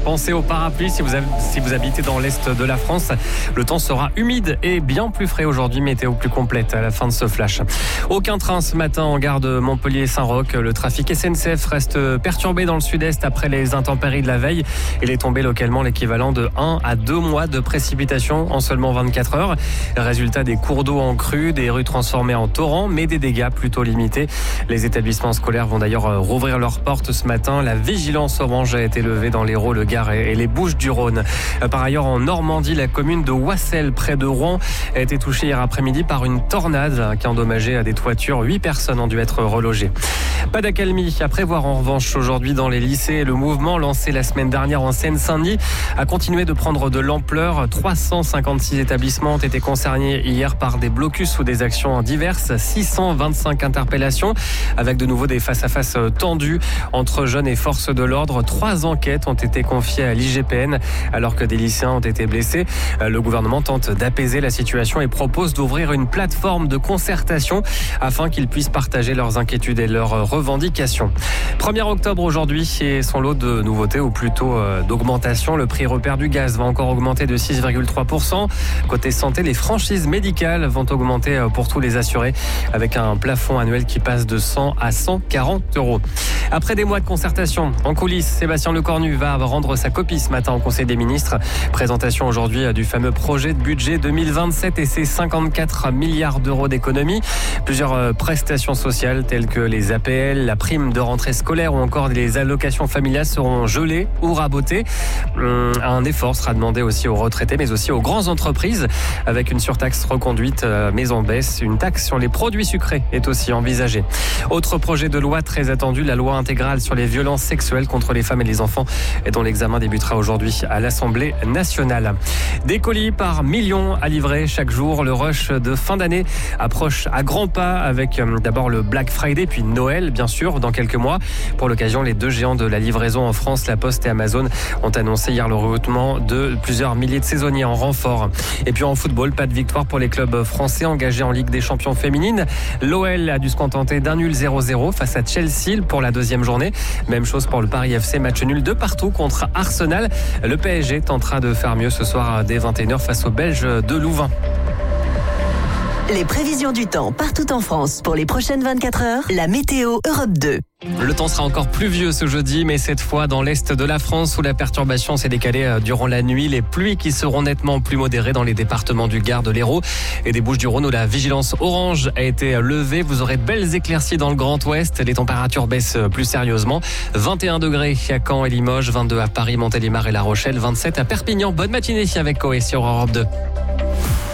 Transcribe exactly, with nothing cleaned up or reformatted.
Pensez au parapluie si vous, avez, si vous habitez dans l'est de la France. Le temps sera humide et bien plus frais aujourd'hui. Météo plus complète à la fin de ce flash. Aucun train ce matin en gare de Montpellier-Saint-Roch. Le trafic S N C F reste perturbé dans le sud-est après les intempéries de la veille. Il est tombé localement l'équivalent de un à deux mois de précipitations en seulement vingt-quatre heures. Résultat, des cours d'eau en crue, des rues transformées en torrents, mais des dégâts plutôt limités. Les établissements scolaires vont d'ailleurs rouvrir leurs portes ce matin. La vigilance orange a été levée dans l'Hérault, le Gard et les Bouches-du-Rhône. Par ailleurs, en Normandie, la commune de Oissel, près de Rouen, a été touchée hier après-midi par une tornade qui a endommagé des toitures. Huit personnes ont dû être relogées. Pas d'accalmie à prévoir en revanche aujourd'hui dans les lycées. Le mouvement lancé la semaine dernière en Seine-Saint-Denis a continué de prendre de l'ampleur. trois cent cinquante-six établissements ont été concernés hier par des blocus ou des actions diverses. six cent vingt-cinq interpellations avec de nouveau des face-à-face tendus entre jeunes et forces de l'ordre. Trois enquêtes ont été confiées à l'I G P N alors que des lycéens ont été blessés. Le gouvernement tente d'apaiser la situation et propose d'ouvrir une plateforme de concertation afin qu'ils puissent partager leurs inquiétudes et leurs revendications. premier octobre aujourd'hui et son lot de nouveautés ou plutôt d'augmentation. Le prix repère du gaz va encore augmenter de six virgule trois pour cent. Côté santé, les franchises médicales vont augmenter pour tous les assurés avec un plafond annuel qui passe de cent à cent quarante euros. Après des mois de concertation, en coulisses, Sébastien Lecornu va rendre sa copie ce matin au Conseil des ministres. Présentation aujourd'hui du fameux projet de budget deux mille vingt-sept et ses cinquante-quatre milliards d'euros d'économies. Plusieurs prestations sociales telles que les A P L, la prime de rentrée scolaire ou encore les allocations familiales seront gelées ou rabotées. Un effort sera demandé aussi aux retraités mais aussi aux grandes entreprises avec une surtaxe reconduite mais en baisse. Une taxe sur les produits sucrés est aussi envisagée. Autre projet de loi très attendu, la loi intégrale sur les violences sexuelles contre les femmes et les enfants et dont l'examen débutera aujourd'hui à l'Assemblée nationale. Des colis par millions à livrer chaque jour. Le rush de fin d'année approche à grands pas avec d'abord le Black Friday puis Noël bien sûr dans quelques mois. Pour l'occasion, les deux géants de la livraison en France, La Poste et Amazon, ont annoncé hier le recrutement de plusieurs milliers de saisonniers en renfort. Et puis en football, pas de victoire pour les clubs français engagés en Ligue des Champions féminines. L'O L a dû se contenter d'un nul zéro zéro face à Chelsea pour la deuxième journée. Même chose pour le Paris F C, match nul de partout contre Arsenal. Le P S G tentera de faire mieux ce soir dès vingt et une heures face aux Belges de Louvain. Les prévisions du temps partout en France pour les prochaines vingt-quatre heures. La météo Europe deux. Le temps sera encore pluvieux ce jeudi, mais cette fois dans l'est de la France où la perturbation s'est décalée durant la nuit. Les pluies qui seront nettement plus modérées dans les départements du Gard, de l'Hérault et des Bouches-du-Rhône où la vigilance orange a été levée. Vous aurez de belles éclaircies dans le Grand Ouest. Les températures baissent plus sérieusement. vingt et un degrés à Caen et Limoges, vingt-deux à Paris, Montélimar et La Rochelle, vingt-sept à Perpignan. Bonne matinée avec Coé sur Europe deux.